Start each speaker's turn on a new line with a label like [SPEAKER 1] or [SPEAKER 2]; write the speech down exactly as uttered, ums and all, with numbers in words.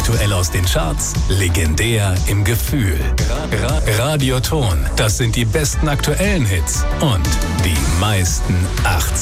[SPEAKER 1] Aktuell aus den Charts, legendär im Gefühl. Ra- Radioton, das sind die besten aktuellen Hits und die meisten achtziger.